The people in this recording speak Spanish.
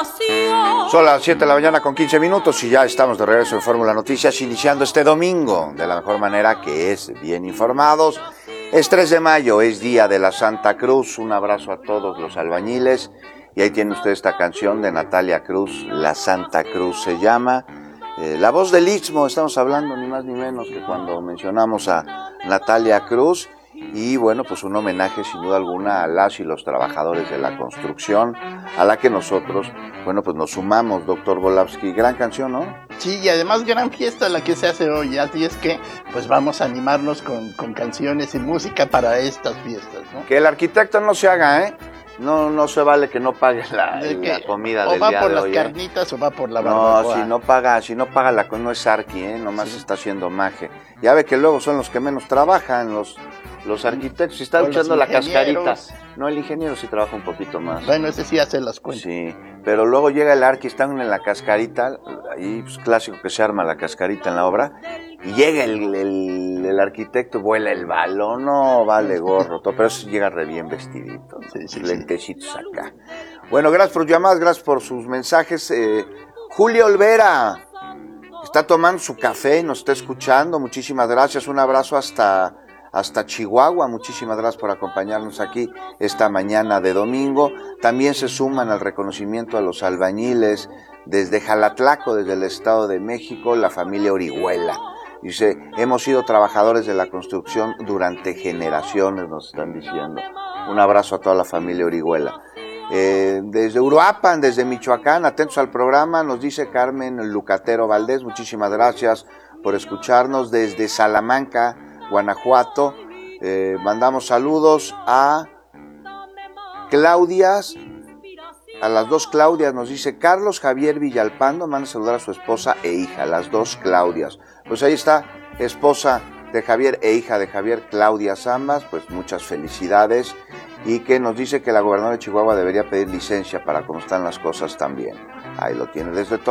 Son las 7 de la mañana con 15 minutos y ya estamos de regreso en Fórmula Noticias, iniciando este domingo de la mejor manera, que es bien informados. Es 3 de mayo, es Día de la Santa Cruz. Un abrazo a todos los albañiles. Y ahí tiene usted esta canción de Natalia Cruz, La Santa Cruz se llama. La voz del Istmo, estamos hablando ni más ni menos que cuando mencionamos a Natalia Cruz. Y bueno, pues un homenaje sin duda alguna a las y los trabajadores de la construcción, a la que nosotros, bueno, pues nos sumamos, doctor Volavsky. Gran canción, ¿no? Sí, y además gran fiesta la que se hace hoy, así es que pues vamos a animarnos con canciones y música para estas fiestas, ¿no? Que el arquitecto no se haga, ¿eh? No se vale que no pague la comida del día de hoy. O va por las carnitas o va por la barbacoa. No, si no paga la no es arqui, nomás sí. Está haciendo maje. Ya ve que luego son los que menos trabajan, los arquitectos. Si está escuchando la cascarita. No, el ingeniero sí trabaja un poquito más. Bueno, ese sí hace las cuentas. Sí, pero luego llega el arqui, están en la cascarita, ahí pues clásico que se arma la cascarita en la obra, y llega el arquitecto, vuela el balón, no vale gorro, todo, pero eso llega re bien vestidito, lentecitos acá. Bueno, gracias por sus llamadas, gracias por sus mensajes. Julio Olvera está tomando su café, nos está escuchando, muchísimas gracias, un abrazo hasta Chihuahua, muchísimas gracias por acompañarnos aquí esta mañana de domingo. También se suman al reconocimiento a los albañiles desde Jalatlaco, desde el Estado de México, la familia Orihuela. Dice, hemos sido trabajadores de la construcción durante generaciones, nos están diciendo. Un abrazo a toda la familia Orihuela. Desde Uruapan, desde Michoacán, atentos al programa, nos dice Carmen Lucatero Valdés, muchísimas gracias por escucharnos. Desde Salamanca, Guanajuato, mandamos saludos a Claudias, a las dos Claudias, nos dice Carlos Javier Villalpando, manda saludar a su esposa e hija, las dos Claudias. Pues ahí está, esposa de Javier e hija de Javier, Claudias ambas, pues muchas felicidades, y que nos dice que la gobernadora de Chihuahua debería pedir licencia para cómo están las cosas también. Ahí lo tiene, desde